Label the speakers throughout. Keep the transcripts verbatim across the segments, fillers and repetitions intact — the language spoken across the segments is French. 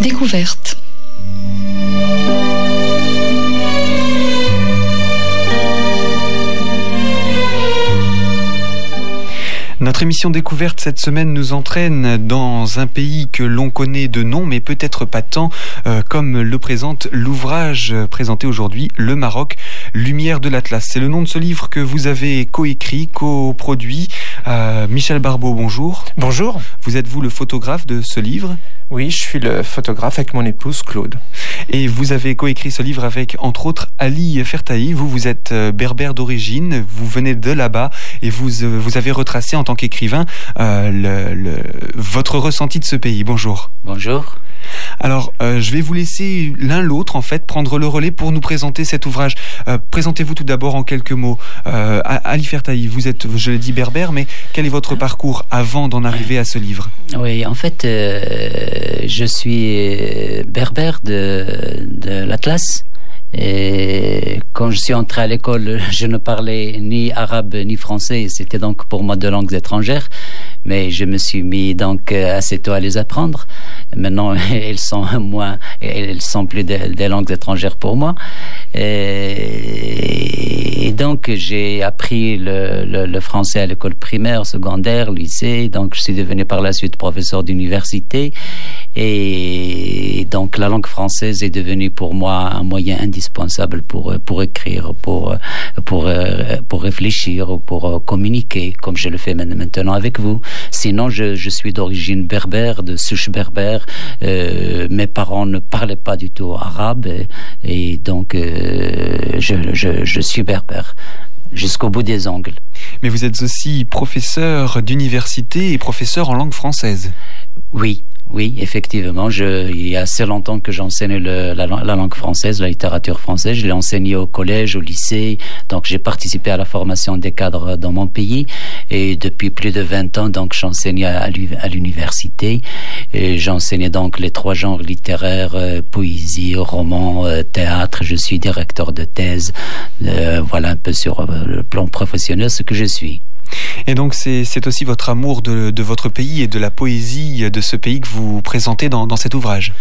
Speaker 1: Découverte.
Speaker 2: Notre émission Découverte cette semaine nous entraîne dans un pays que l'on connaît de nom, mais peut-être pas tant, euh, comme le présente l'ouvrage présenté aujourd'hui, Le Maroc, Lumière de l'Atlas. C'est le nom de ce livre que vous avez coécrit, coproduit. Euh, Michel Barbeau, bonjour.
Speaker 3: Bonjour.
Speaker 2: Vous êtes vous le photographe de ce livre ?
Speaker 3: Oui, je suis le photographe avec mon épouse Claude.
Speaker 2: Et vous avez coécrit ce livre avec, entre autres, Ali Fertahi. Vous, vous êtes berbère d'origine, vous venez de là-bas et vous, vous avez retracé en tant qu'écrivain euh, le, le, votre ressenti de ce pays. Bonjour.
Speaker 4: Bonjour.
Speaker 2: Alors, euh, je vais vous laisser l'un l'autre, en fait, prendre le relais pour nous présenter cet ouvrage. Euh, présentez-vous tout d'abord en quelques mots. Euh, Ali Fertahi, vous êtes, je l'ai dit, berbère, mais quel est votre parcours avant d'en arriver à ce livre ?
Speaker 4: Oui, en fait, euh, je suis berbère de, de l'Atlas. Et quand je suis entré à l'école, je ne parlais ni arabe ni français. C'était donc pour moi deux langues étrangères. Mais je me suis mis donc assez tôt à les apprendre. Maintenant, elles sont moins, elles sont plus des, des langues étrangères pour moi. Et, et donc, j'ai appris le, le, le français à l'école primaire, secondaire, lycée. Donc, je suis devenu par la suite professeur d'université. Et donc, la langue française est devenue pour moi un moyen indispensable pour pour écrire, pour pour pour réfléchir, pour communiquer, comme je le fais maintenant avec vous. Sinon, je, je suis d'origine berbère, de souche berbère. Euh, mes parents ne parlaient pas du tout arabe, et, et donc euh, je, je, je suis berbère jusqu'au bout des ongles.
Speaker 2: Mais vous êtes aussi professeur d'université et professeur en langue française.
Speaker 4: Oui. Oui, effectivement. Je, il y a assez longtemps que j'enseigne le, la, la langue française, la littérature française. Je l'ai enseignée au collège, au lycée. Donc, j'ai participé à la formation des cadres dans mon pays. Et depuis plus de vingt ans, donc, j'enseigne à, à l'université. Et j'enseigne donc les trois genres littéraires, euh, poésie, roman, euh, théâtre. Je suis directeur de thèse. Euh, voilà un peu sur euh, le plan professionnel ce que je suis.
Speaker 2: Et donc c'est, c'est aussi votre amour de, de votre pays et de la poésie de ce pays que vous présentez dans, dans cet ouvrage.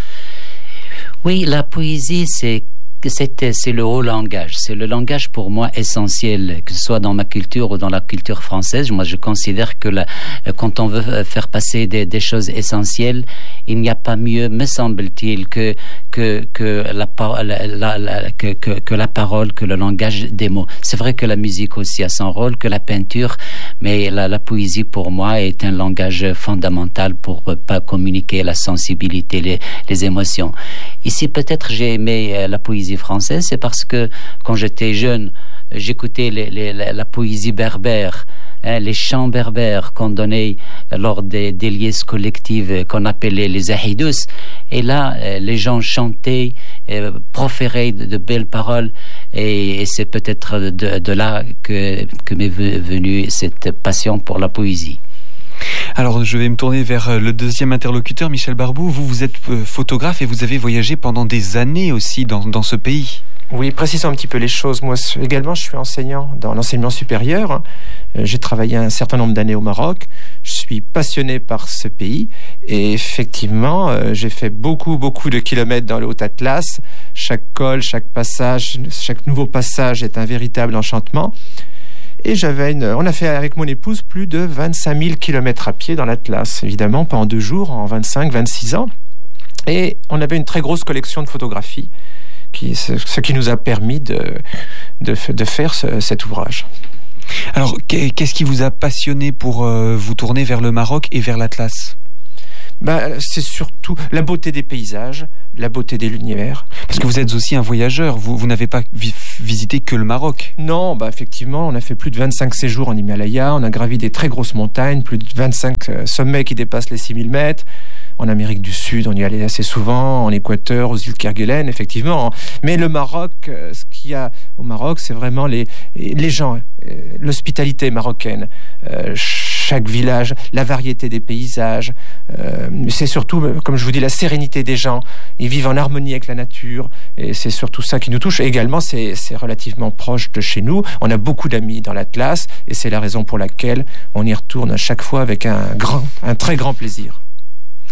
Speaker 4: Oui, la poésie, c'est C'est, c'est le haut langage. C'est le langage pour moi essentiel, que ce soit dans ma culture ou dans la culture française. Moi, je considère que la, quand on veut faire passer des, des choses essentielles, il n'y a pas mieux, me semble-t-il, que que que la, la, la, la que, que que la parole, que le langage des mots. C'est vrai que la musique aussi a son rôle, que la peinture, mais la, la poésie pour moi est un langage fondamental pour pas communiquer la sensibilité, les, les émotions. Ici, peut-être j'ai aimé la poésie française, c'est parce que quand j'étais jeune, j'écoutais les, les, la, la poésie berbère, hein, les chants berbères qu'on donnait lors des, des liesses collectives qu'on appelait les zahidous. Et là, les gens chantaient, euh, proféraient de, de belles paroles, et, et c'est peut-être de, de là que, que m'est venue cette passion pour la poésie.
Speaker 2: Alors, je vais me tourner vers le deuxième interlocuteur, Michel Barbeau. Vous, vous êtes photographe et vous avez voyagé pendant des années aussi dans, dans ce pays.
Speaker 3: Oui, précisons un petit peu les choses. Moi également, je suis enseignant dans l'enseignement supérieur. J'ai travaillé un certain nombre d'années au Maroc. Je suis passionné par ce pays. Et effectivement, j'ai fait beaucoup, beaucoup de kilomètres dans le Haut-Atlas. Chaque col, chaque passage, chaque nouveau passage est un véritable enchantement. Et j'avais une, on a fait avec mon épouse plus de vingt-cinq mille kilomètres à pied dans l'Atlas, évidemment, pendant deux jours, en vingt-cinq, vingt-six ans. Et on avait une très grosse collection de photographies, qui, ce, ce qui nous a permis de, de, de faire ce, cet ouvrage.
Speaker 2: Alors, qu'est-ce qui vous a passionné pour euh, vous tourner vers le Maroc et vers l'Atlas ?
Speaker 3: Ben, c'est surtout la beauté des paysages, la beauté des lumières.
Speaker 2: Parce que vous êtes aussi un voyageur, vous, vous n'avez pas vi- visité que le Maroc.
Speaker 3: Non, bah effectivement, on a fait plus de vingt-cinq séjours en Himalaya, on a gravi des très grosses montagnes, plus de vingt-cinq euh, sommets qui dépassent les six mille mètres. En Amérique du Sud, on y allait assez souvent, en Équateur, aux îles Kerguelen, effectivement. Mais le Maroc, euh, ce qu'il y a au Maroc, c'est vraiment les, les gens, euh, l'hospitalité marocaine. Euh, chaque village, la variété des paysages, euh, c'est surtout, comme je vous dis, la sérénité des gens. Ils vivent en harmonie avec la nature, et c'est surtout ça qui nous touche. Et également, c'est, c'est relativement proche de chez nous. On a beaucoup d'amis dans l'Atlas, et c'est la raison pour laquelle on y retourne à chaque fois avec un grand, un très grand plaisir.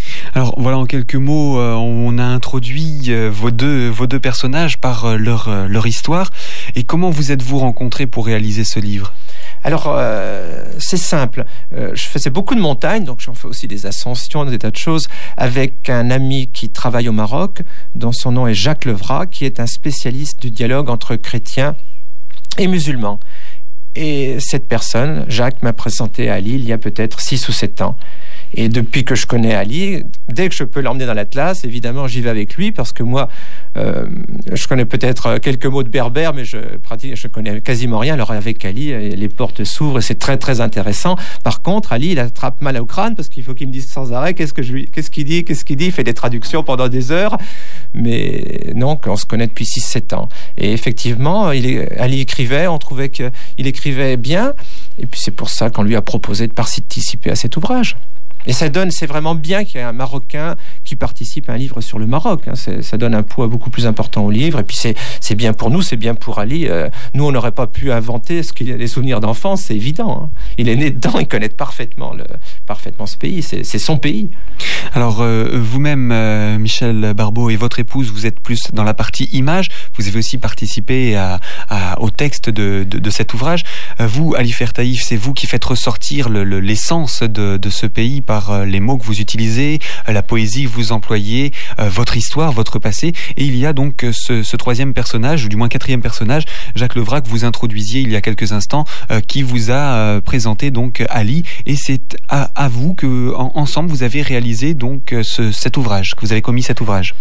Speaker 2: Alors voilà, en quelques mots, euh, on a introduit euh, vos deux vos deux personnages par euh, leur euh, leur histoire. Et comment vous êtes-vous rencontrés pour réaliser ce livre ?
Speaker 3: Alors, euh, c'est simple. Euh, je faisais beaucoup de montagnes, donc j'en fais aussi des ascensions, des tas de choses, avec un ami qui travaille au Maroc, dont son nom est Jacques Levrat, qui est un spécialiste du dialogue entre chrétiens et musulmans. Et cette personne, Jacques, m'a présenté Ali il y a peut-être six ou sept ans. Et depuis que je connais Ali, dès que je peux l'emmener dans l'Atlas, évidemment, j'y vais avec lui parce que moi, euh, je connais peut-être quelques mots de berbère, mais je pratique, je connais quasiment rien. Alors avec Ali, les portes s'ouvrent et c'est très très intéressant. Par contre, Ali, il attrape mal au crâne parce qu'il faut qu'il me dise sans arrêt qu'est-ce que je lui, qu'est-ce qu'il dit, qu'est-ce qu'il dit. Il fait des traductions pendant des heures, mais non, on se connaît depuis six sept ans. Et effectivement, il est, Ali écrivait, on trouvait qu'il écrivait bien, et puis c'est pour ça qu'on lui a proposé de participer à cet ouvrage. Et ça donne, c'est vraiment bien qu'il y ait un Marocain qui participe à un livre sur le Maroc. Hein. C'est, ça donne un poids beaucoup plus important au livre. Et puis c'est, c'est bien pour nous, c'est bien pour Ali. Euh, nous, on n'aurait pas pu inventer ce qu'il y a des souvenirs d'enfance, c'est évident. Hein. Il est né dedans, il connaît parfaitement, le, parfaitement ce pays. C'est, c'est son pays.
Speaker 2: Alors euh, vous-même, euh, Michel Barbeau, et votre épouse, vous êtes plus dans la partie image. Vous avez aussi participé à, à, au texte de, de, de cet ouvrage. Euh, vous, Ali Fertaïf, c'est vous qui faites ressortir le, le, l'essence de, de ce pays par les mots que vous utilisez, la poésie que vous employez, votre histoire, votre passé. Et il y a donc ce, ce troisième personnage, ou du moins quatrième personnage, Jacques Levrat, que vous introduisiez il y a quelques instants, qui vous a présenté donc Ali. Et c'est à, à vous que, en, ensemble, vous avez réalisé donc ce, cet ouvrage, que vous avez commis cet ouvrage.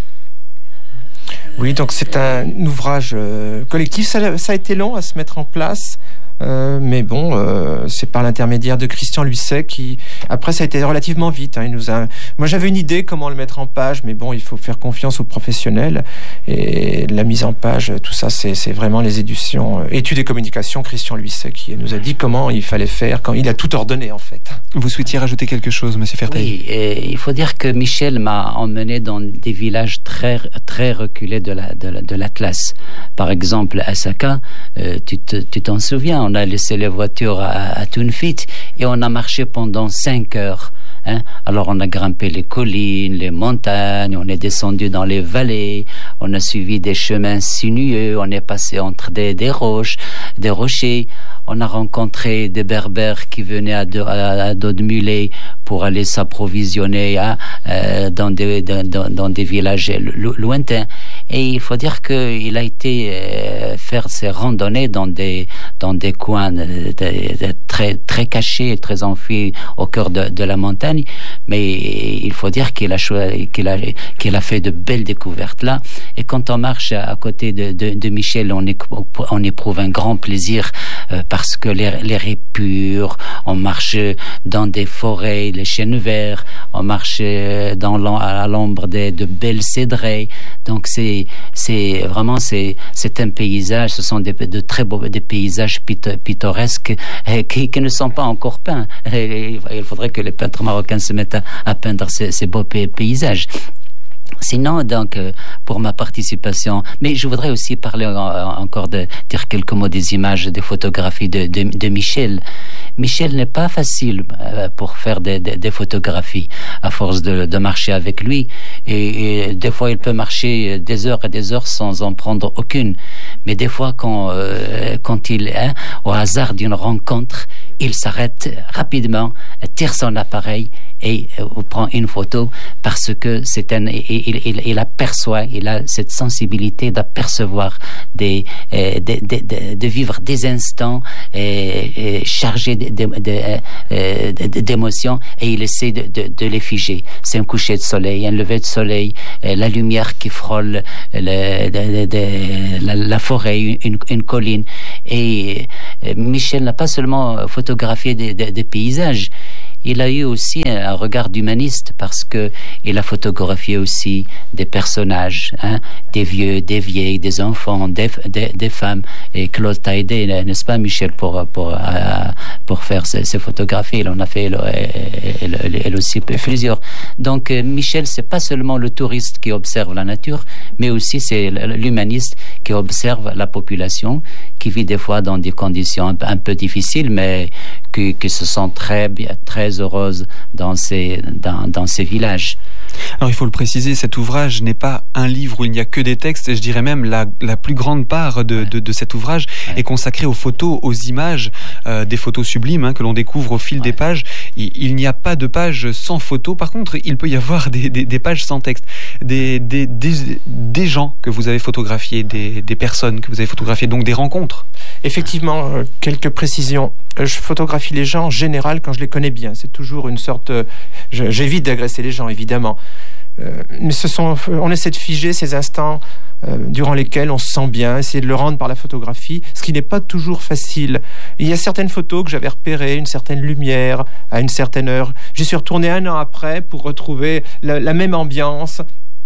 Speaker 3: Oui, donc c'est un ouvrage euh, collectif. Ça, ça a été long à se mettre en place. Euh, mais bon, euh, c'est par l'intermédiaire de Christian Luisset qui, après, ça a été relativement vite. Hein, il nous a... Moi, j'avais une idée comment le mettre en page, mais bon, il faut faire confiance aux professionnels. Et la mise en page, tout ça, c'est, c'est vraiment les éditions, euh, études et communications, Christian Luisset qui nous a dit comment il fallait faire, quand il a tout ordonné, en fait.
Speaker 2: Vous souhaitiez rajouter quelque chose, Monsieur Fertaïf ?
Speaker 4: Oui, et il faut dire que Michel m'a emmené dans des villages très très reculés de la de, la, de l'Atlas. Par exemple, à Saka, euh, tu, te, tu t'en souviens, on a laissé les voitures à, à Tunfit et on a marché pendant cinq heures. Hein? Alors on a grimpé les collines, les montagnes, on est descendu dans les vallées, on a suivi des chemins sinueux, on est passé entre des, des roches, des rochers. On a rencontré des berbères qui venaient à, de, à, à dos de mulet pour aller s'approvisionner hein, euh, dans, des, dans, dans des villages lo, lointains. Et il faut dire qu'il a été euh, faire ses randonnées dans des, dans des coins de, de, de, très, très cachés, très enfuis au cœur de, de la montagne. Mais il faut dire qu'il a, qu'il a, qu'il a fait de belles découvertes là. Et quand on marche à côté de, de, de Michel, on, éprouve, on éprouve un grand plaisir euh, parce que l'air, l'air est pur. On marche dans des forêts, les chênes verts. On marche dans à l'ombre de, de belles cédrées. Donc c'est, c'est vraiment c'est, c'est un paysage. Ce sont des, de très beaux des paysages pittoresques euh, qui, qui ne sont pas encore peints. Et il faudrait que les peintres marocains se mettent à, à peindre ces, ces beaux paysages. Sinon, donc, pour ma participation, mais je voudrais aussi parler encore de dire quelques mots des images, des photographies de, de, de Michel. Michel n'est pas facile pour faire des, des, des photographies à force de, de marcher avec lui. Et, et des fois, il peut marcher des heures et des heures sans en prendre aucune. Mais des fois, quand, euh, quand il, hein, au hasard d'une rencontre, il s'arrête rapidement, tire son appareil et euh, prend une photo parce que c'est un, il, il, il aperçoit, il a cette sensibilité d'apercevoir des, euh, de, de, de, de vivre des instants euh, euh, chargés de, de, de, euh, de, d'émotions et il essaie de, de, de les figer. C'est un coucher de soleil, un lever de soleil, euh, la lumière qui frôle le, de, de, de, la, la forêt, une, une colline. Et euh, Michel n'a pas seulement photographié des, des, des paysages. Il a eu aussi un regard d'humaniste parce que il a photographié aussi des personnages, hein, des vieux, des vieilles, des enfants, des, des, des femmes. Et Claude t'a aidé, n'est-ce pas, Michel, pour pour euh, pour faire ces, ces photographies. Il en a fait elle, elle, elle aussi plusieurs. Donc Michel, c'est pas seulement le touriste qui observe la nature, mais aussi c'est l'humaniste qui observe la population, qui vit des fois dans des conditions un, un peu difficiles, mais qui, qui se sentent très bien, très heureuses dans ces, dans, dans ces villages.
Speaker 2: Alors il faut le préciser, cet ouvrage n'est pas un livre où il n'y a que des textes, et je dirais même la, la plus grande part de, de, de cet ouvrage ouais. est consacrée aux photos, aux images, euh, des photos sublimes hein, que l'on découvre au fil ouais. des pages. Il, il n'y a pas de pages sans photos, par contre il peut y avoir des, des, des pages sans texte, des, des, des, des gens que vous avez photographiés, des, des personnes que vous avez photographiées, donc des rencontres.
Speaker 3: Effectivement, euh, quelques précisions. Je photographie les gens en général quand je les connais bien. C'est toujours une sorte... Euh, je, j'évite d'agresser les gens, évidemment. Euh, mais ce sont, on essaie de figer ces instants euh, durant lesquels on se sent bien, essayer de le rendre par la photographie, ce qui n'est pas toujours facile. Il y a certaines photos que j'avais repérées, une certaine lumière, à une certaine heure. J'y suis retourné un an après pour retrouver la, la même ambiance,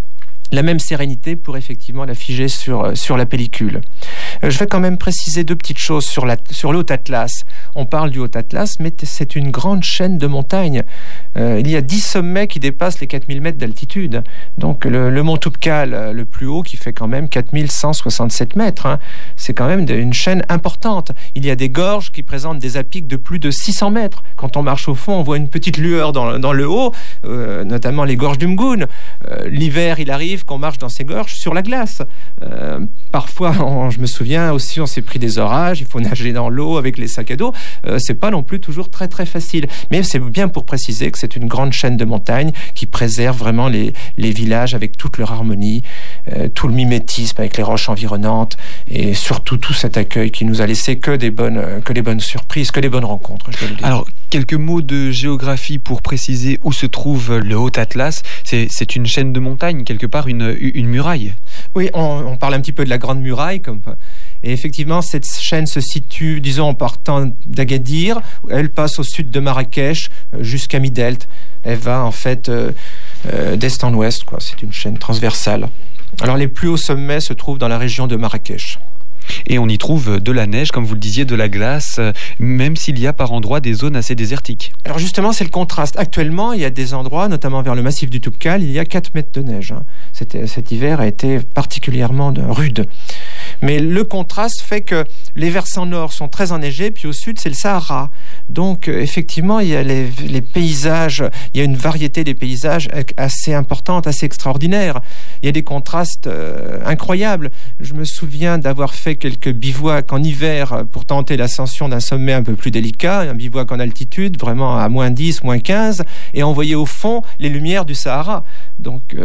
Speaker 3: la même sérénité pour effectivement la figer sur, sur la pellicule. Euh, je vais quand même préciser deux petites choses sur, la, sur le Haut-Atlas. On parle du Haut-Atlas, mais c'est une grande chaîne de montagnes. Euh, il y a dix sommets qui dépassent les quatre mille mètres d'altitude. Donc le, le mont Toubkal, le plus haut, qui fait quand même quatre mille cent soixante-sept mètres. Hein. C'est quand même une chaîne importante. Il y a des gorges qui présentent des apics de plus de six cents mètres. Quand on marche au fond, on voit une petite lueur dans, dans le haut, euh, notamment les gorges du Mgoun. Euh, l'hiver, il arrive qu'on marche dans ces gorges sur la glace. Euh, parfois, on, je me souviens aussi, on s'est pris des orages, il faut nager dans l'eau avec les sacs à dos. Euh, c'est pas non plus toujours très très facile. Mais c'est bien pour préciser que c'est une grande chaîne de montagnes qui préserve vraiment les, les villages avec toute leur harmonie, euh, tout le mimétisme avec les roches environnantes et surtout tout cet accueil qui nous a laissé que des bonnes, que les bonnes surprises, que les bonnes rencontres. Je dois le dire.
Speaker 2: Alors, quelques mots de géographie pour préciser où se trouve le Haut-Atlas. C'est, c'est une chaîne de montagnes, quelque part une, une muraille.
Speaker 3: Oui, on, on parle un petit peu de la Grande Muraille. Comme, et effectivement, cette chaîne se situe, disons, en partant d'Agadir. Elle passe au sud de Marrakech jusqu'à Midelt. Elle va en fait euh, euh, d'est en ouest, quoi. C'est une chaîne transversale. Alors, les plus hauts sommets se trouvent dans la région de Marrakech.
Speaker 2: Et on y trouve de la neige, comme vous le disiez, de la glace, même s'il y a par endroits des zones assez désertiques.
Speaker 3: Alors justement, c'est le contraste. Actuellement, il y a des endroits, notamment vers le massif du Toubkal, il y a quatre mètres de neige. Cet, cet hiver a été particulièrement rude. Mais le contraste fait que les versants nord sont très enneigés, puis au sud, c'est le Sahara. Donc, effectivement, il y a les, les paysages, il y a une variété des paysages assez importante, assez extraordinaire. Il y a des contrastes euh, incroyables. Je me souviens d'avoir fait quelques bivouacs en hiver pour tenter l'ascension d'un sommet un peu plus délicat, un bivouac en altitude, vraiment à moins dix, moins quinze, et on voyait au fond les lumières du Sahara. Donc,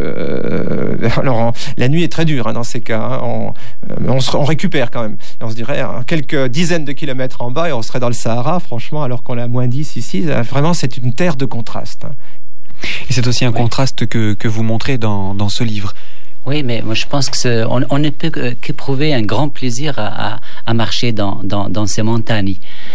Speaker 3: euh, alors, on, la nuit est très dure hein, dans ces cas. Hein. On, on, se, on récupère quand même. Et on se dirait hein, quelques dizaines de kilomètres en bas et on serait dans le Sahara, franchement, alors qu'on est à moins dix ici. Vraiment, c'est une terre de contraste. Hein.
Speaker 2: Et c'est aussi un oui. contraste que, que vous montrez dans, dans ce livre.
Speaker 4: Oui, mais moi je pense que on, on ne peut qu'éprouver un grand plaisir à, à, à marcher dans, dans, dans ces montagnes.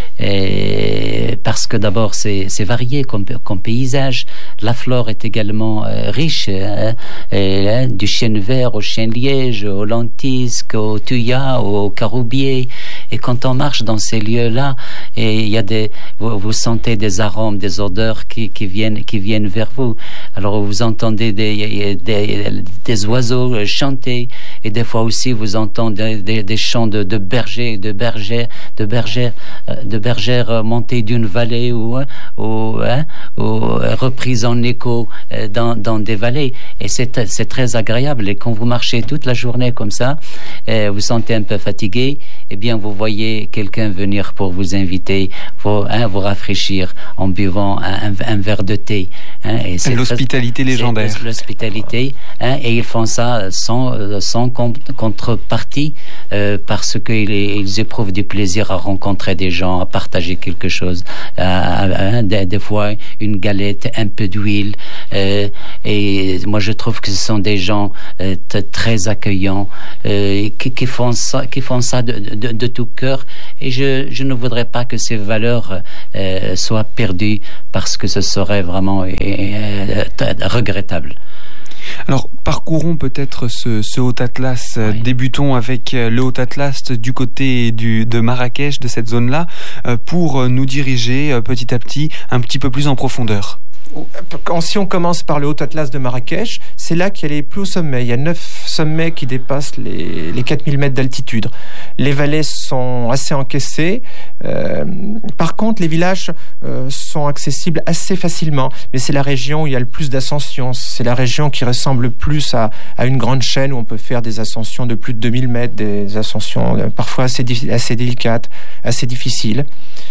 Speaker 4: Et parce que d'abord c'est, c'est varié comme, comme paysage. La flore est également euh, riche, hein, et, hein, du chêne vert au chêne liège, au lentisque, au thuya, au caroubier. Et quand on marche dans ces lieux-là, et il y a des, vous, vous sentez des arômes, des odeurs qui, qui viennent, qui viennent vers vous. Alors vous entendez des, des, des oiseaux chanter, et des fois aussi vous entendez des, des chants de, de bergers, de bergers, de bergères, de bergères montées d'une vallée ou, ou, hein, ou reprises en écho dans, dans des vallées. Et c'est, c'est très agréable. Et quand vous marchez toute la journée comme ça, et vous sentez un peu fatigué, eh bien vous voyez quelqu'un venir pour vous inviter, vous, hein, vous rafraîchir en buvant un, un, un verre de thé. Hein, et c'est
Speaker 2: l'hospitalité
Speaker 4: très,
Speaker 2: légendaire.
Speaker 4: C'est l'hospitalité, hein, et ils font ça sans, sans contrepartie, euh, parce qu'ils ils éprouvent du plaisir à rencontrer des gens, à partager quelque chose, à, à, à, des, des fois une galette, un peu d'huile, euh, et moi je trouve que ce sont des gens euh, t- très accueillants, euh, qui, qui font ça, qui font ça de, de, de tout cœur, et je, je ne voudrais pas que ces valeurs euh, soient perdues, parce que ce serait vraiment euh, euh, regrettable.
Speaker 2: Alors, parcourons peut-être ce, ce Haut-Atlas. Oui. Débutons avec le Haut-Atlas du côté du, de Marrakech, de cette zone-là, pour nous diriger petit à petit un petit peu plus en profondeur.
Speaker 3: quand, si on commence par le Haut Atlas de Marrakech, c'est là qu'il y a les plus hauts sommets. Il y a neuf sommets qui dépassent les, les quatre mille mètres d'altitude. Les vallées sont assez encaissées. Euh, par contre, les villages euh, sont accessibles assez facilement. Mais c'est la région où il y a le plus d'ascensions. C'est la région qui ressemble plus à, à une grande chaîne où on peut faire des ascensions de plus de deux mille mètres, des ascensions euh, parfois assez, assez délicates, assez difficiles.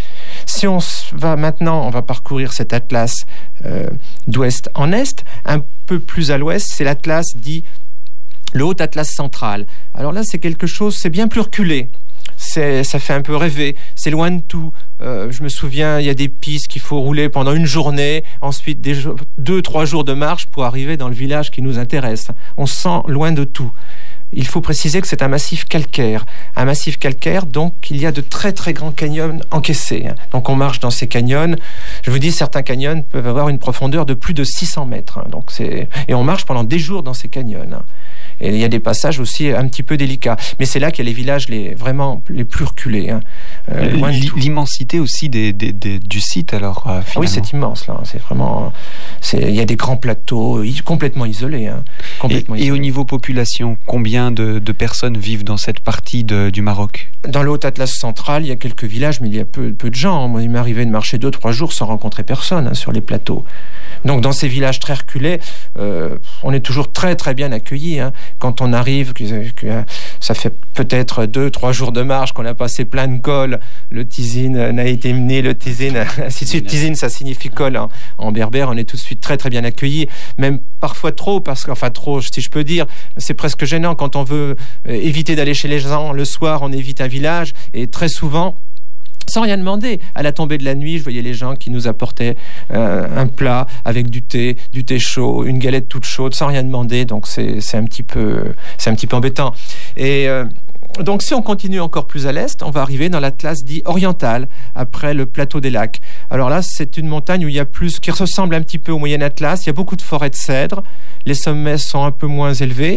Speaker 3: Si on va maintenant, on va parcourir cet atlas euh, d'ouest en est, un peu plus à l'ouest, c'est l'atlas dit le Haut Atlas central. Alors là, c'est quelque chose, c'est bien plus reculé. C'est, ça fait un peu rêver, c'est loin de tout. Euh, je me souviens, il y a des pistes qu'il faut rouler pendant une journée, ensuite des jours, deux, trois jours de marche pour arriver dans le village qui nous intéresse. On se sent loin de tout. Il faut préciser que c'est un massif calcaire. Un massif calcaire, donc il y a de très très grands canyons encaissés. Donc on marche dans ces canyons. Je vous dis, certains canyons peuvent avoir une profondeur de plus de six cents mètres. Donc c'est... Et on marche pendant des jours dans ces canyons. Et il y a des passages aussi un petit peu délicats. Mais c'est là qu'il y a les villages les, vraiment les plus reculés. Hein. Euh, loin de tout.
Speaker 2: L'immensité aussi des, des, des, du site, alors, euh,
Speaker 3: ah oui, c'est immense, là. C'est vraiment... C'est... Il y a des grands plateaux complètement isolés. Hein. Complètement
Speaker 2: et,
Speaker 3: isolés.
Speaker 2: Et au niveau population, combien de, de personnes vivent dans cette partie de, du Maroc?
Speaker 3: Dans le Haut Atlas central, il y a quelques villages, mais il y a peu, peu de gens. Moi, il m'est arrivé de marcher deux, trois jours sans rencontrer personne hein, sur les plateaux. Donc, dans ces villages très reculés, euh, on est toujours très, très bien accueillis. Hein. Quand on arrive, que, que, ça fait peut-être deux, trois jours de marche, qu'on a passé plein de cols, le tizine n'a été mené, le tizine, ainsi de suite. Tizine, ça signifie col en, en berbère. On est tout de suite très, très bien accueillis. Même parfois trop, parce qu'enfin trop, si je peux dire, c'est presque gênant quand on veut euh, éviter d'aller chez les gens le soir, on évite un village, et très souvent, sans rien demander. À la tombée de la nuit, je voyais les gens qui nous apportaient euh, un plat avec du thé, du thé chaud, une galette toute chaude, sans rien demander. Donc c'est, c'est un petit peu, c'est un petit peu embêtant. Et euh, donc si on continue encore plus à l'est, on va arriver dans l'Atlas dit oriental, après le plateau des lacs. Alors là, c'est une montagne où il y a plus, qui ressemble un petit peu au Moyen Atlas. Il y a beaucoup de forêts de cèdres. Les sommets sont un peu moins élevés.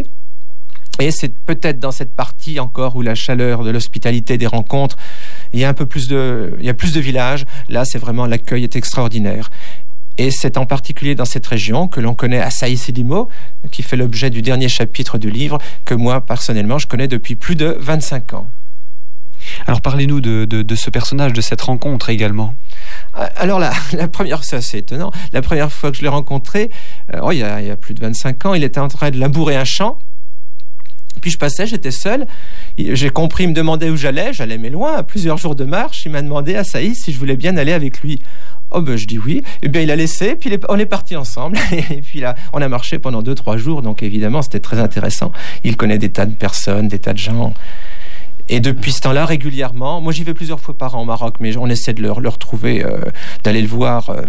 Speaker 3: Et c'est peut-être dans cette partie encore où la chaleur de l'hospitalité, des rencontres, il y a un peu plus de, il y a plus de villages. Là, c'est vraiment, l'accueil est extraordinaire. Et c'est en particulier dans cette région que l'on connaît Assaï Sidimo, qui fait l'objet du dernier chapitre du livre, que moi, personnellement, je connais depuis plus de vingt-cinq ans.
Speaker 2: Alors parlez-nous de, de, de ce personnage, de cette rencontre également.
Speaker 3: Alors la, la première, c'est assez étonnant, la première fois que je l'ai rencontré, euh, oh, il y a, il y a plus de vingt-cinq ans, il était en train de labourer un champ. Puis je passais, j'étais seul. J'ai compris, il me demandait où j'allais. J'allais mais loin, à plusieurs jours de marche. Il m'a demandé à Saïs si je voulais bien aller avec lui. Oh ben je dis oui. Et bien il a laissé. Puis on est partis ensemble. Et puis là, on a marché pendant deux trois jours. Donc évidemment, c'était très intéressant. Il connaît des tas de personnes, des tas de gens. Et depuis ce temps-là, régulièrement, moi j'y vais plusieurs fois par an au Maroc, mais on essaie de le, le retrouver, euh, d'aller le voir euh,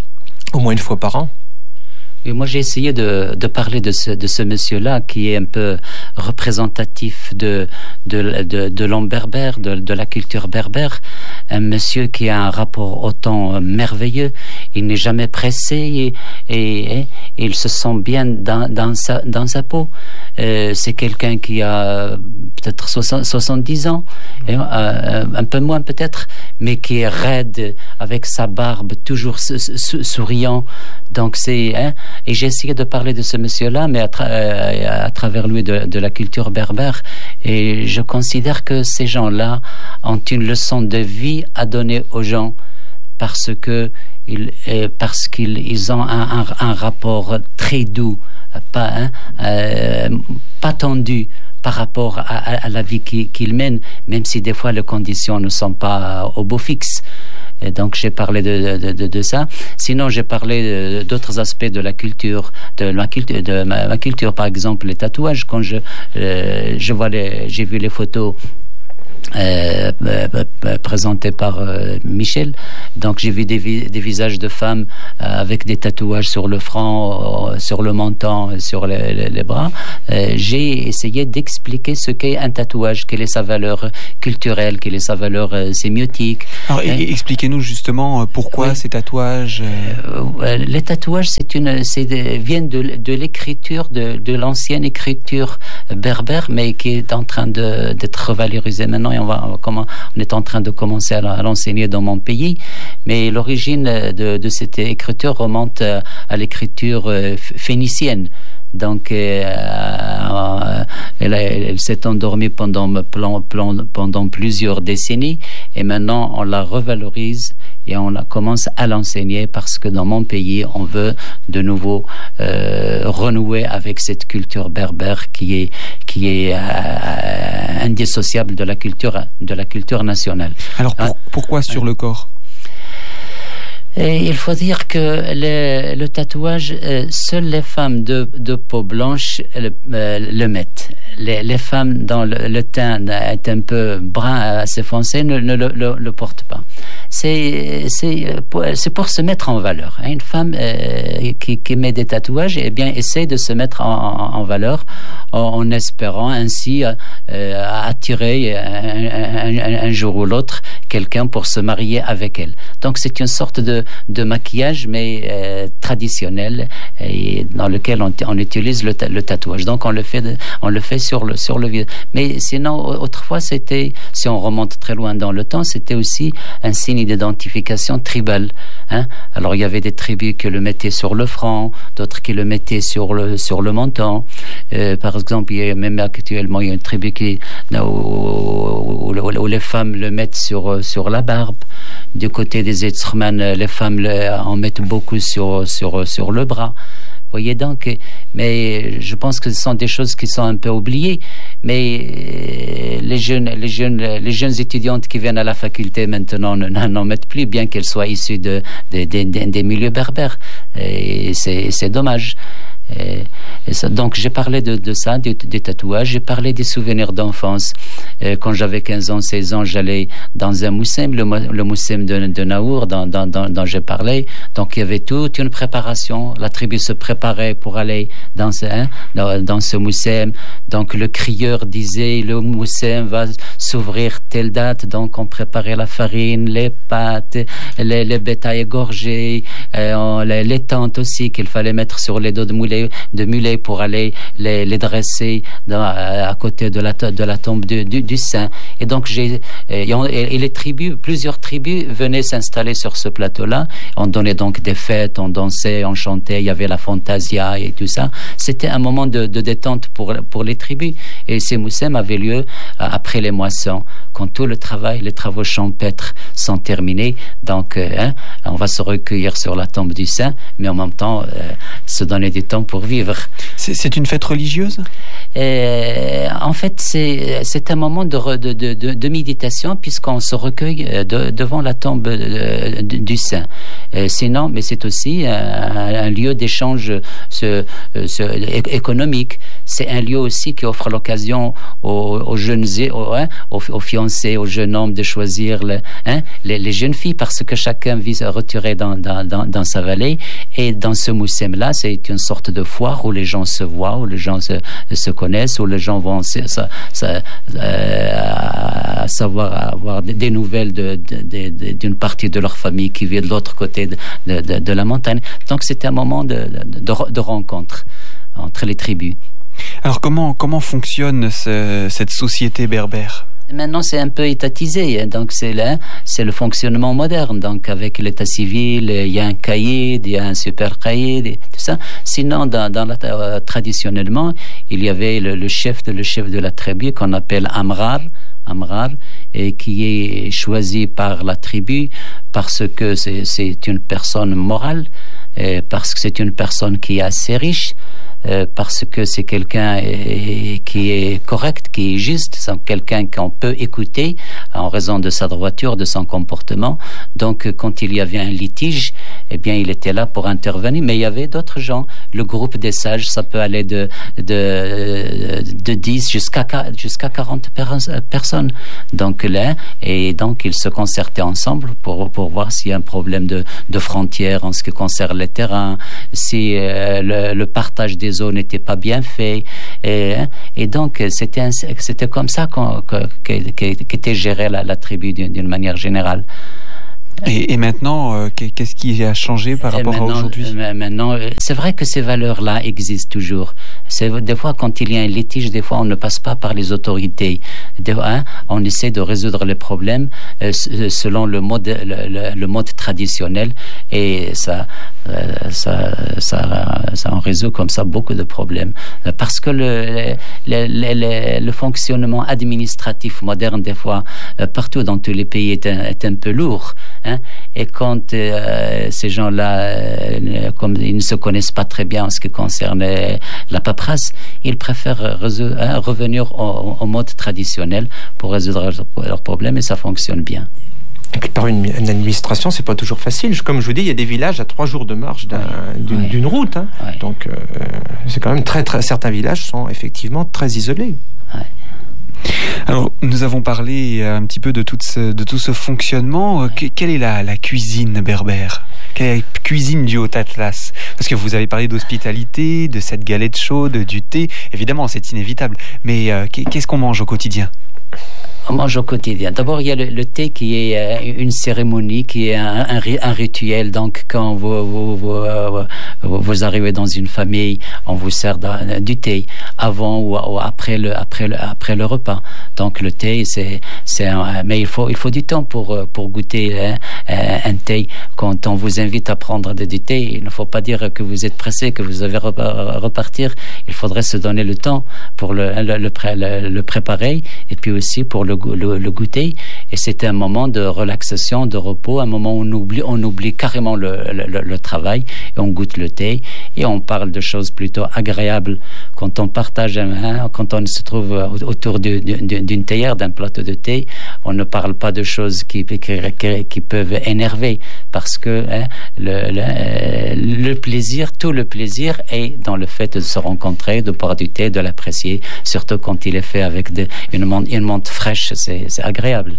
Speaker 3: au moins une fois par an.
Speaker 4: Et moi, j'ai essayé de, de parler de ce, de ce monsieur-là qui est un peu représentatif de, de, de, de l'homme berbère, de, de la culture berbère. Un monsieur qui a un rapport au temps merveilleux. Il n'est jamais pressé et, et, et il se sent bien dans, dans, sa, dans sa peau. Euh, c'est quelqu'un qui a peut-être soixante-dix ans, et, euh, un peu moins peut-être, mais qui est raide, avec sa barbe, toujours souriant. Donc c'est... Hein, et j'ai essayé de parler de ce monsieur-là, mais à, tra- à travers lui de, de la culture berbère. Et je considère que ces gens-là ont une leçon de vie à donner aux gens parce que ils, parce qu'ils ils ont un, un, un rapport très doux, pas, hein, euh, pas tendu par rapport à, à, à la vie qu'ils, qu'ils mènent, même si des fois les conditions ne sont pas au beau fixe. Et donc j'ai parlé de, de, de, de ça. Sinon j'ai parlé d'autres aspects de la culture, de ma culture, de ma, ma culture, par exemple les tatouages. Quand je euh, je vois les, j'ai vu les photos Euh, euh, présenté par euh, Michel. Donc j'ai vu des, vi- des visages de femmes euh, avec des tatouages sur le front, euh, sur le menton, sur les, les, les bras. Euh, j'ai essayé d'expliquer ce qu'est un tatouage, quelle est sa valeur culturelle, quelle est sa valeur euh, sémiotique.
Speaker 2: Alors et, expliquez-nous justement pourquoi oui. ces tatouages. Euh...
Speaker 4: Euh, les tatouages, c'est une, c'est de, viennent de, de l'écriture, de, de l'ancienne écriture berbère, mais qui est en train de, d'être revalorisée maintenant et on va, on, va comment, on est en train de commencer à, à l'enseigner dans mon pays. Mais l'origine de, de cette écriture remonte à, à l'écriture euh, phénicienne. Donc, euh, euh, elle, elle s'est endormie pendant, pendant plusieurs décennies et maintenant on la revalorise et on la commence à l'enseigner parce que dans mon pays, on veut de nouveau euh, renouer avec cette culture berbère qui est, qui est euh, indissociable de la culture, de la culture nationale.
Speaker 2: Alors, pour, pourquoi sur le corps ?
Speaker 4: Et il faut dire que le, le tatouage, euh, seules les femmes de, de peau blanche le, euh, le mettent. Les, les femmes dont le, le teint est un peu brun, assez foncé, ne, ne le, le, le portent pas. C'est, c'est, pour, c'est pour se mettre en valeur. Une femme euh, qui, qui met des tatouages, eh bien, essaie de se mettre en, en, en valeur en, en espérant ainsi euh, attirer un, un, un jour ou l'autre quelqu'un pour se marier avec elle. Donc, c'est une sorte de de maquillage mais euh, traditionnel et dans lequel on, on utilise le, ta, le tatouage. Donc on le fait de, on le fait sur le sur le visage. Mais sinon autrefois c'était, si on remonte très loin dans le temps, c'était aussi un signe d'identification tribale. Hein? Alors il y avait des tribus qui le mettaient sur le front, d'autres qui le mettaient sur le sur le menton. Euh, par exemple, il y a même actuellement il y a une tribu qui où, où, où, où les femmes le mettent sur sur la barbe. Du côté des Etzerman, les femmes le, en mettent beaucoup sur, sur, sur le bras. Vous voyez donc, mais je pense que ce sont des choses qui sont un peu oubliées. Mais les jeunes, les jeunes, les jeunes étudiantes qui viennent à la faculté maintenant n'en mettent plus, bien qu'elles soient issues de, de, de, de, des milieux berbères. Et c'est, c'est dommage. Et, et ça, donc j'ai parlé de, de ça, des, des tatouages, j'ai parlé des souvenirs d'enfance. Et quand j'avais quinze ans, seize ans, j'allais dans un moussem, le, le moussem de, de Naour, dont, dont, dont, dont j'ai parlé. Donc il y avait toute une préparation. La tribu se préparait pour aller dans ce, hein, dans, dans ce moussem. Donc le crieur disait, le moussem va s'ouvrir telle date. Donc on préparait la farine, les pâtes, les, les bétails égorgés, euh, les, les tentes aussi qu'il fallait mettre sur les dos de moulin de mulets pour aller les, les dresser dans, à côté de la, de la tombe du, du, du saint. Et donc, j'ai, et, et les tribus, plusieurs tribus venaient s'installer sur ce plateau-là. On donnait donc des fêtes, on dansait, on chantait, il y avait la fantasia et tout ça. C'était un moment de, de détente pour, pour les tribus. Et ces moussem avaient lieu après les moissons, quand tout le travail, les travaux champêtres sont terminés. Donc, euh, hein, on va se recueillir sur la tombe du saint, mais en même temps, euh, se donner du temps pour vivre.
Speaker 2: C'est, c'est une fête religieuse ?
Speaker 4: Euh, en fait, c'est, c'est un moment de, de, de, de méditation puisqu'on se recueille de, devant la tombe de, de, du saint. Euh, sinon, mais c'est aussi un, un lieu d'échange ce, ce, économique. C'est un lieu aussi qui offre l'occasion aux, aux jeunes, aux, hein, aux, aux fiancés, aux jeunes hommes de choisir le, hein, les, les jeunes filles parce que chacun vise à retirer dans, dans, dans, dans sa vallée. Et dans ce moussem-là, c'est une sorte de foire où les gens se voient, où les gens se, se connaissent, où les gens vont ça, ça, euh, savoir avoir des nouvelles de, de, de, d'une partie de leur famille qui vit de l'autre côté de, de, de, de la montagne. Donc c'est un moment de, de, de, de rencontre entre les tribus.
Speaker 2: Alors comment, comment fonctionne ce, cette société berbère ?
Speaker 4: Maintenant, c'est un peu étatisé, donc c'est le, c'est le fonctionnement moderne. Donc, avec l'état civil, il y a un caïd, il y a un super caïd, tout ça. Sinon, dans, dans la, euh, traditionnellement, il y avait le, le chef de le chef de la tribu qu'on appelle Amrar, Amrar, et qui est choisi par la tribu parce que c'est, c'est une personne morale, et parce que c'est une personne qui est assez riche. Euh, parce que c'est quelqu'un euh, qui est correct, qui est juste, c'est quelqu'un qu'on peut écouter en raison de sa droiture, de son comportement. Donc, quand il y avait un litige, eh bien, il était là pour intervenir. Mais il y avait d'autres gens. Le groupe des sages, ça peut aller de de de dix jusqu'à jusqu'à quarante personnes. Donc là, et donc ils se concertaient ensemble pour pour voir s'il y a un problème de de frontières en ce qui concerne les terrains, si euh, le, le partage des eaux n'était pas bien fait, et, et donc c'était un, c'était comme ça qu'on, que, que, qu'était gérée la, la tribu d'une, d'une manière générale.
Speaker 2: Et, et maintenant, euh, qu'est-ce qui a changé par rapport à aujourd'hui ?
Speaker 4: Maintenant, c'est vrai que ces valeurs-là existent toujours. C'est, des fois, quand il y a un litige, des fois, on ne passe pas par les autorités. Des, hein, on essaie de résoudre les problèmes euh, selon le mode, le, le, le mode traditionnel, et ça, euh, ça, ça, ça en résout comme ça beaucoup de problèmes. Parce que le, le, le, le, le fonctionnement administratif moderne, des fois, euh, partout dans tous les pays, est un, est un peu lourd. Hein? Et quand euh, ces gens-là, euh, comme ils ne se connaissent pas très bien en ce qui concerne euh, la paperasse, ils préfèrent résoudre, hein, revenir au, au mode traditionnel pour résoudre leurs problèmes, et ça fonctionne bien.
Speaker 3: Par une, une administration, c'est pas toujours facile. Comme je vous dis, il y a des villages à trois jours de marche d'un, ouais, d'une, ouais. d'une route. Hein. Ouais. Donc, euh, c'est quand même très, très. Certains villages sont effectivement très isolés.
Speaker 4: Ouais.
Speaker 2: Alors, nous avons parlé un petit peu de tout ce, de tout ce fonctionnement. Ouais. Que, quelle est la, la cuisine berbère ? Quelle est la cuisine du Haut-Atlas ? Parce que vous avez parlé d'hospitalité, de cette galette chaude, du thé. Évidemment, c'est inévitable. Mais euh, qu'est-ce qu'on mange au quotidien ?
Speaker 4: On mange au quotidien. D'abord, il y a le, le thé qui est euh, une cérémonie, qui est un, un, un rituel. Donc, quand vous, vous, vous, euh, vous arrivez dans une famille, on vous sert de, du thé avant ou, ou après le après le après le repas. Donc, le thé, c'est c'est un, mais il faut il faut du temps pour pour goûter hein, un thé. Quand on vous invite à prendre du thé, il ne faut pas dire que vous êtes pressé, que vous devez repartir. Il faudrait se donner le temps pour le le, le, le, le préparer, et puis aussi pour le Le, le goûter, et c'est un moment de relaxation, de repos, un moment où on oublie, on oublie carrément le, le, le travail, et on goûte le thé, et on parle de choses plutôt agréables. Quand on partage, hein, quand on se trouve autour de, de, d'une théière, d'un plateau de thé, on ne parle pas de choses qui, qui, qui, qui peuvent énerver, parce que hein, le, le, le plaisir, tout le plaisir est dans le fait de se rencontrer, de boire du thé, de l'apprécier, surtout quand il est fait avec de, une menthe, une menthe fraîche. C'est, c'est agréable.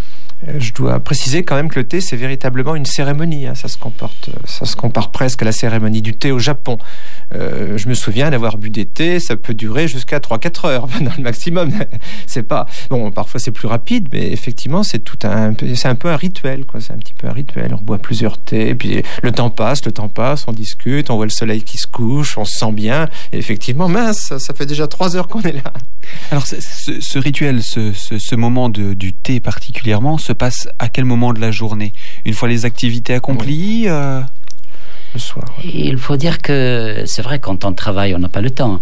Speaker 3: Je dois préciser quand même que le thé, c'est véritablement une cérémonie. Hein. Ça se comporte, ça se compare presque à la cérémonie du thé au Japon. Euh, je me souviens d'avoir bu des thés, ça peut durer jusqu'à trois à quatre heures, dans le maximum. C'est pas, bon, parfois c'est plus rapide, mais effectivement, c'est tout un, c'est un peu un rituel, quoi. C'est un petit peu un rituel. On boit plusieurs thés, puis le temps passe, le temps passe, on discute, on voit le soleil qui se couche, on se sent bien. Et effectivement, mince, ça, ça fait déjà trois heures qu'on est là.
Speaker 2: Alors, ce, ce rituel, ce, ce, ce moment de, du thé particulièrement, se passe à quel moment de la journée ? Une fois les activités accomplies ?
Speaker 3: Oui. euh... Le soir.
Speaker 4: Il faut dire que c'est vrai, quand on travaille, on n'a pas le temps.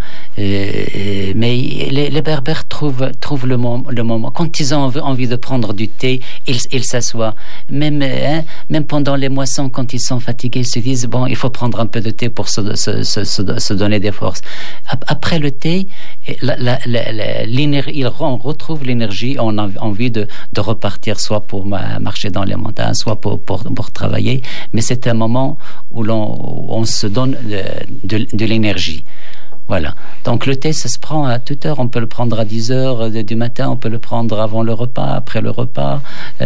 Speaker 4: Euh, mais les, les Berbères trouvent, trouvent le, mom- le moment. Quand ils ont envie de prendre du thé, ils, ils s'assoient. Même, hein, même pendant les moissons, quand ils sont fatigués, ils se disent, bon, il faut prendre un peu de thé pour se, se, se, se, se donner des forces. Après le thé, la, la, la, la, l'énergie, on retrouve l'énergie, on a envie de, de repartir, soit pour marcher dans les montagnes, soit pour, pour, pour travailler. Mais c'est un moment où l'on on se donne de, de, de l'énergie. Voilà. Donc le thé, ça se prend à toute heure. On peut le prendre à dix heures du matin, on peut le prendre avant le repas, après le repas,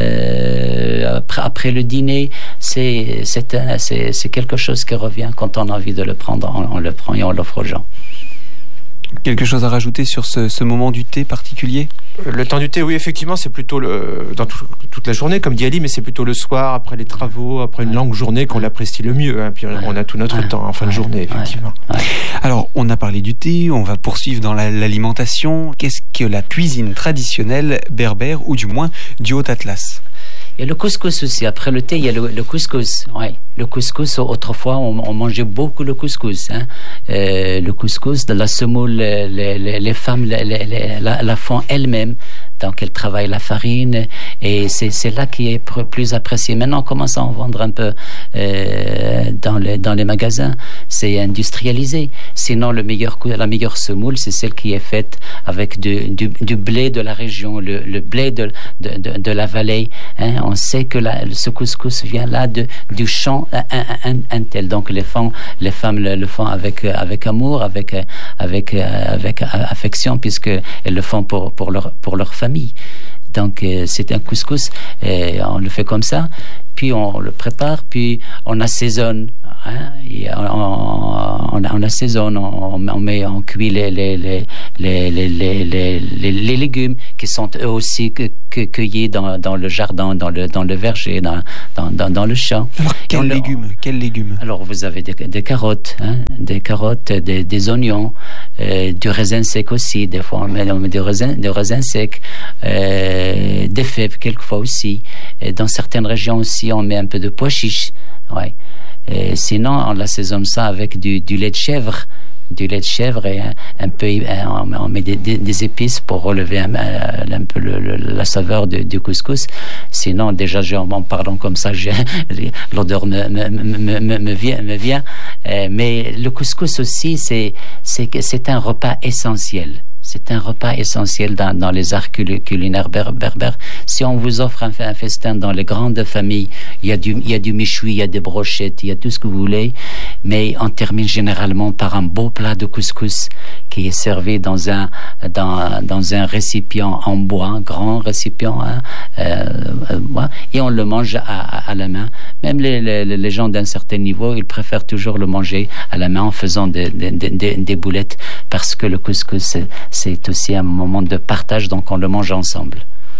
Speaker 4: euh, après, après le dîner. C'est, c'est, un, c'est, c'est quelque chose qui revient. Quand on a envie de le prendre, on, on le prend et on l'offre aux gens.
Speaker 2: Quelque chose à rajouter sur ce, ce moment du thé particulier ?
Speaker 3: Le temps du thé, oui, effectivement, c'est plutôt le, dans tout, toute la journée, comme dit Ali, mais c'est plutôt le soir, après les travaux, après une longue journée, qu'on l'apprécie le mieux. Hein, puis on a tout notre
Speaker 4: ouais.
Speaker 3: temps en fin de journée, effectivement.
Speaker 4: Ouais. Ouais.
Speaker 2: Alors, on a parlé du thé, on va poursuivre dans la, l'alimentation. Qu'est-ce que la cuisine traditionnelle berbère, ou du moins du Haut-Atlas ?
Speaker 4: Il y a le couscous aussi. Après le thé, il y a le, le couscous. Ouais. Le couscous, autrefois, on, on mangeait beaucoup le couscous. Hein. Euh, le couscous, de la semoule, les, les, les femmes les, les, la, la font elles-mêmes. Donc, elles travaillent la farine, et c'est, c'est là qui est plus apprécié. Maintenant, on commence à en vendre un peu euh, dans, les, dans les magasins. C'est industrialisé. Sinon, le meilleur, la meilleure semoule, c'est celle qui est faite avec du, du, du blé de la région, le, le blé de, de, de, de la vallée. Hein. On sait que la, ce couscous vient là de, du champ un, un, un tel. Donc, les femmes, les femmes le, le font avec, avec amour, avec, avec, avec affection, puisqu'elles le font pour, pour, leur, pour leur famille. Donc euh, c'est un couscous, et on le fait comme ça, puis on le prépare, puis on assaisonne hein, et on, on, on assaisonne, on, on met, on cuit les les les les les les, les, les, les légumes qui sont eux aussi que, que, cueillis dans dans le jardin, dans le dans le verger, dans dans dans, dans le champ.
Speaker 2: Alors quels légumes, quels légumes?
Speaker 4: Alors vous avez des, des carottes, hein, des carottes, des, des oignons, euh, du raisin sec aussi. Des fois on met, on met des raisins, des raisins secs, euh, des fèves quelquefois aussi. Et dans certaines régions aussi, on met un peu de pois chiches. Ouais. Et sinon, on assaisonne ça avec du, du lait de chèvre. Du lait de chèvre et un, un peu, un, on met des, des, des épices pour relever un, un peu le, le, la saveur du, du couscous. Sinon, déjà, je, en parlant comme ça, je, l'odeur me, me, me, me, me vient. Me vient. Mais le couscous aussi, c'est, c'est, c'est un repas essentiel. C'est un repas essentiel dans, dans les arts culinaires berbères. Si on vous offre un, un festin dans les grandes familles, il y a du, il y a du méchoui, il y a des brochettes, il y a tout ce que vous voulez, mais on termine généralement par un beau plat de couscous qui est servi dans un, dans, dans un récipient en bois, un grand récipient, hein, euh, euh, et on le mange à, à, à la main. Même les, les, les gens d'un certain niveau, ils préfèrent toujours le manger à la main en faisant des, des, des, des boulettes, parce que le couscous, c'est, c'est aussi un moment de partage, donc on le mange ensemble.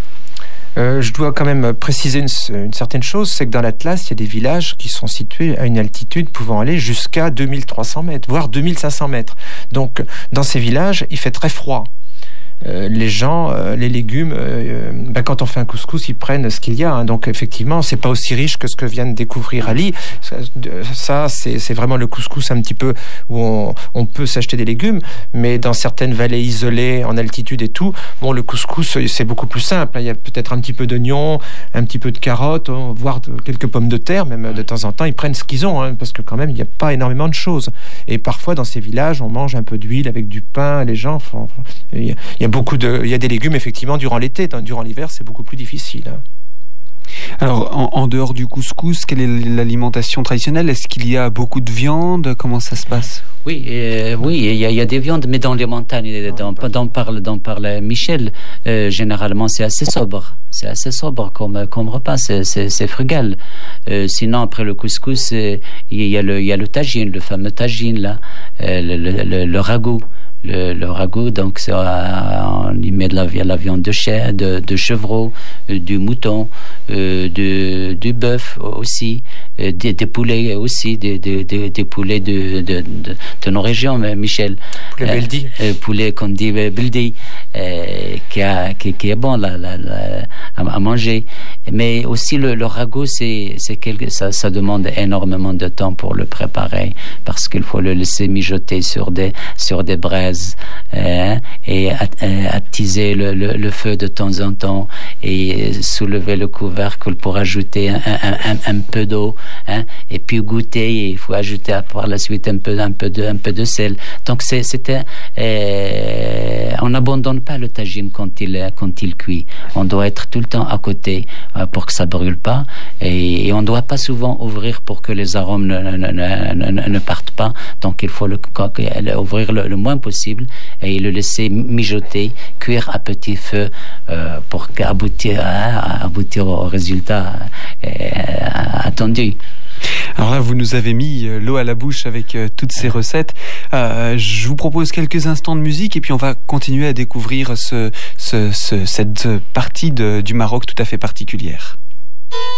Speaker 3: Euh, je dois quand même préciser une, une certaine chose, c'est que dans l'Atlas, il y a des villages qui sont situés à une altitude pouvant aller jusqu'à deux mille trois cents mètres, voire deux mille cinq cents mètres. Donc, dans ces villages, il fait très froid. Euh, les gens, euh, les légumes, euh, ben, quand on fait un couscous, ils prennent ce qu'il y a. Hein. Donc effectivement, c'est pas aussi riche que ce que vient de découvrir Ali. Ça, ça c'est, c'est vraiment le couscous un petit peu où on, on peut s'acheter des légumes, mais dans certaines vallées isolées, en altitude et tout, bon, le couscous, c'est beaucoup plus simple. Il y a peut-être un petit peu d'oignons, un petit peu de carottes, voire de, quelques pommes de terre. Même de temps en temps, ils prennent ce qu'ils ont, hein, parce que quand même, il n'y a pas énormément de choses. Et parfois, dans ces villages, on mange un peu d'huile avec du pain. Les gens font... Il y a, il y a beaucoup de, il y a des légumes effectivement durant l'été, durant l'hiver c'est beaucoup plus difficile.
Speaker 2: Alors en, en dehors du couscous, quelle est l'alimentation traditionnelle? Est-ce qu'il y a beaucoup de viande? Comment ça se passe?
Speaker 4: Oui, euh, oui, il y, a, il y a des viandes, mais dans les montagnes, dont, dont parle, dont parle Michel, euh, généralement c'est assez sobre, c'est assez sobre comme, comme repas, c'est, c'est, c'est frugal. Euh, sinon après le couscous, euh, il y a le, il y a le tagine, le fameux tagine là, euh, le, le, le, le ragoût. Le, le ragoût, donc c'est, on y met de la, la viande de chèvre, de, de chevreau, euh, du mouton, euh, du, du bœuf aussi, euh, des, des poulets aussi, des, des, des, des poulets de, de, de, de nos régions, Michel.
Speaker 3: Poulet euh, beldi.
Speaker 4: Euh, poulet qu'on dit beldi, euh, qui, a, qui, qui est bon là, là, là, à, à manger. Mais aussi le, le ragoût, c'est, c'est quelque, ça, ça demande énormément de temps pour le préparer, parce qu'il faut le laisser mijoter sur des, sur des braises. Euh, et attiser le, le, le feu de temps en temps et soulever le couvercle pour ajouter un, un, un, un peu d'eau, hein, et puis goûter, et il faut ajouter par la suite un peu, un peu, de, un peu de sel. Donc c'est, c'était, euh, on n'abandonne pas le tagine quand il, quand il cuit. On doit être tout le temps à côté euh, pour que ça brûle pas, et, et on ne doit pas souvent ouvrir pour que les arômes ne, ne, ne, ne, ne partent pas. Donc il faut le, ouvrir le, le moins possible et le laisser mijoter, cuire à petit feu euh, pour aboutir, à, aboutir au résultat euh, attendu.
Speaker 2: Alors là, vous nous avez mis l'eau à la bouche avec euh, toutes ces recettes. Euh, je vous propose quelques instants de musique et puis on va continuer à découvrir ce, ce, ce, cette partie de, du Maroc tout à fait particulière.